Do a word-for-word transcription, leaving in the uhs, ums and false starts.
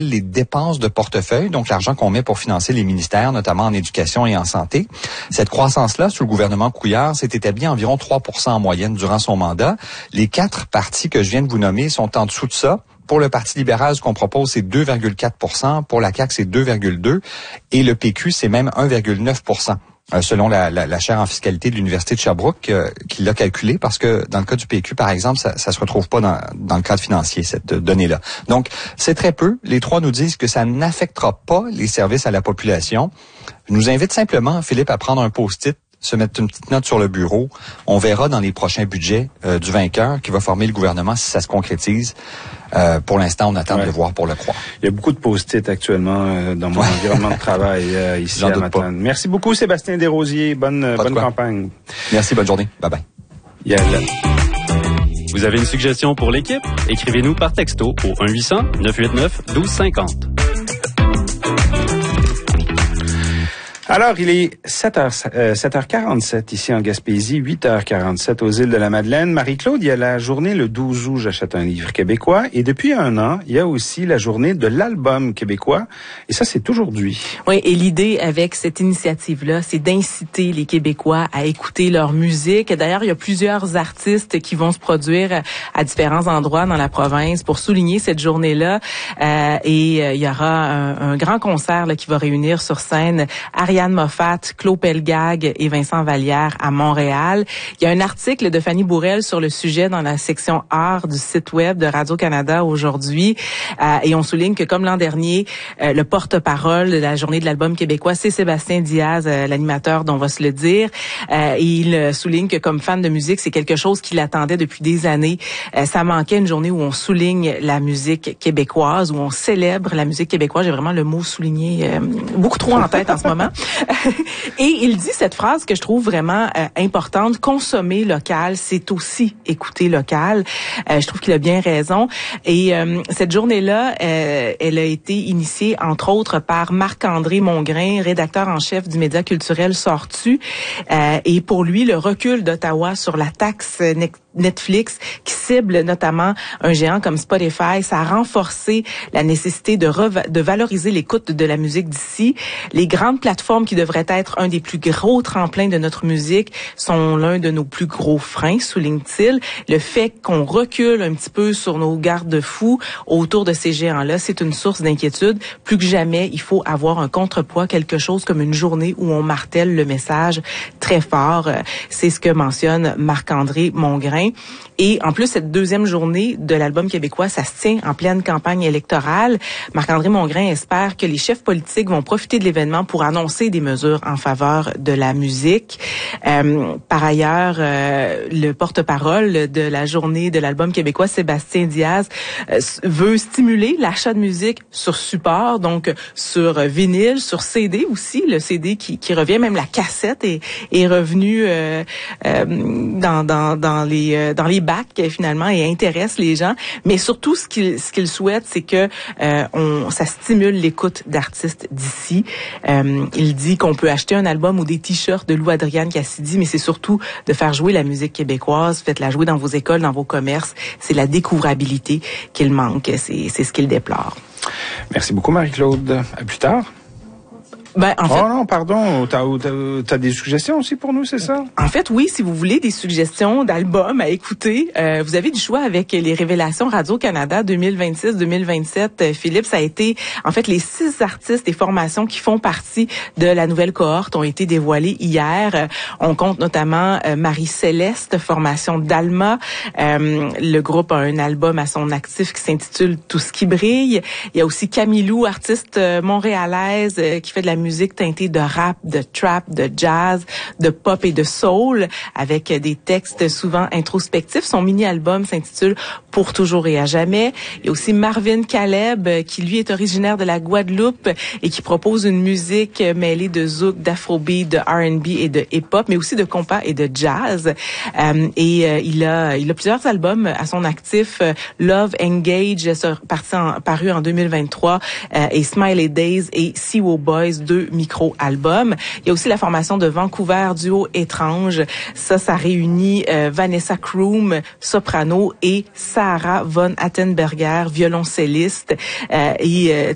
les dépenses de portefeuille, donc l'argent qu'on met pour financer les ministères, notamment en éducation et en santé. Cette croissance-là, sous le gouvernement Couillard, s'est établie à environ trois pour cent en moyenne durant son mandat. Les quatre partis que je viens de vous nommer sont en dessous de ça. Pour le Parti libéral, ce qu'on propose, c'est deux virgule quatre pour cent. Pour la C A Q, c'est deux virgule deux. Et le P Q, c'est même un virgule neuf pour cent. Euh, selon la, la, la chaire en fiscalité de l'Université de Sherbrooke, euh, qui l'a calculé, parce que dans le cas du P Q, par exemple, ça, ça se retrouve pas dans, dans le cadre financier, cette donnée-là. Donc, c'est très peu. Les trois nous disent que ça n'affectera pas les services à la population. Je nous invite simplement, Philippe, à prendre un post-it, se mettre une petite note sur le bureau. On verra dans les prochains budgets euh, du vainqueur qui va former le gouvernement si ça se concrétise. Euh, pour l'instant, on attend ouais. de voir pour le croire. Il y a beaucoup de post-it actuellement euh, dans mon ouais. environnement de travail euh, ici à Matane. Merci beaucoup, Sébastien Desrosiers. Bonne, bonne campagne. Merci, bonne journée. Bye-bye. Il y a le... Vous avez une suggestion pour l'équipe? Écrivez-nous par texto au un huit cents neuf huit neuf un deux cinq zéro. Alors, il est sept heures quarante-sept ici en Gaspésie, huit heures quarante-sept aux îles de la Madeleine. Marie-Claude, il y a la journée le douze août, j'achète un livre québécois. Et depuis un an, il y a aussi la journée de l'album québécois. Et ça, c'est aujourd'hui. Oui, et l'idée avec cette initiative-là, c'est d'inciter les Québécois à écouter leur musique. D'ailleurs, il y a plusieurs artistes qui vont se produire à différents endroits dans la province pour souligner cette journée-là. Euh, et euh, il y aura un, un grand concert là, qui va réunir sur scène Ariane Moffat, Claude Pelgag et Vincent Vallière à Montréal. Il y a un article de Fanny Bourrel sur le sujet dans la section art du site web de Radio-Canada aujourd'hui. Euh, et on souligne que comme l'an dernier, euh, le porte-parole de la journée de l'album québécois, c'est Sébastien Diaz, euh, l'animateur dont on va se le dire. Euh, et il souligne que comme fan de musique, c'est quelque chose qu'il attendait depuis des années. Euh, ça manquait une journée où on souligne la musique québécoise, où on célèbre la musique québécoise. J'ai vraiment le mot souligné euh, beaucoup trop en tête en ce moment. Et il dit cette phrase que je trouve vraiment euh, importante: consommer local, c'est aussi écouter local. Euh, je trouve qu'il a bien raison. Et euh, cette journée-là, euh, elle a été initiée entre autres par Marc-André Mongrain, rédacteur en chef du média culturel Sortu. Euh, et pour lui, le recul d'Ottawa sur la taxe Netflix, qui cible notamment un géant comme Spotify, ça a renforcé la nécessité de, reva- de valoriser l'écoute de la musique d'ici. Les grandes plateformes qui devraient être un des plus gros tremplins de notre musique sont l'un de nos plus gros freins, souligne-t-il. Le fait qu'on recule un petit peu sur nos garde-fous autour de ces géants-là, c'est une source d'inquiétude. Plus que jamais, il faut avoir un contrepoids, quelque chose comme une journée où on martèle le message très fort. C'est ce que mentionne Marc-André Mongrain. Et en plus, cette deuxième journée de l'album québécois, ça se tient en pleine campagne électorale. Marc-André Mongrain espère que les chefs politiques vont profiter de l'événement pour annoncer des mesures en faveur de la musique. Euh, par ailleurs, euh, le porte-parole de la journée de l'album québécois, Sébastien Diaz, euh, veut stimuler l'achat de musique sur support, donc sur vinyle, sur C D aussi, le C D qui, qui revient, même la cassette est, est revenue euh, euh, dans, dans, dans les dans les bacs finalement et intéresse les gens, mais surtout ce qu'il ce qu'il souhaite, c'est que euh, on ça stimule l'écoute d'artistes d'ici. Euh, il dit qu'on peut acheter un album ou des t-shirts de Lou Adriane Cassidy, mais c'est surtout de faire jouer la musique québécoise. Faites-la jouer dans vos écoles, dans vos commerces. C'est la découvrabilité qu'il manque. C'est c'est ce qu'il déplore. Merci beaucoup, Marie-Claude. À plus tard. Ben, en fait, oh non, pardon, t'as, t'as, t'as des suggestions aussi pour nous, c'est ça? En fait, oui, si vous voulez des suggestions d'albums à écouter, euh, vous avez du choix avec les Révélations Radio-Canada deux mille vingt-six deux mille vingt-sept. Euh, Philippe, ça a été, en fait, les six artistes et formations qui font partie de la nouvelle cohorte ont été dévoilés hier. Euh, on compte notamment euh, Marie-Céleste, formation d'Alma. Euh, le groupe a un album à son actif qui s'intitule Tout ce qui brille. Il y a aussi Camilou, artiste euh, montréalaise euh, qui fait de la musique teintée de rap, de trap, de jazz, de pop et de soul, avec des textes souvent introspectifs. Son mini-album s'intitule Pour toujours et à jamais. Il y a aussi Marvin Caleb, qui lui est originaire de la Guadeloupe et qui propose une musique mêlée de zouk, d'afrobeat, de R and B et de hip-hop, mais aussi de compas et de jazz. Euh, et euh, il a il a plusieurs albums à son actif. Euh, Love Engage, parti en, paru en deux mille vingt-trois, euh, et Smiley Days et Siwo Boys, deux micro-albums. Il y a aussi la formation de Vancouver, duo étrange. Ça, ça réunit euh, Vanessa Kroom, soprano, et Sarah von Attenberger, violoncelliste. Euh, et euh,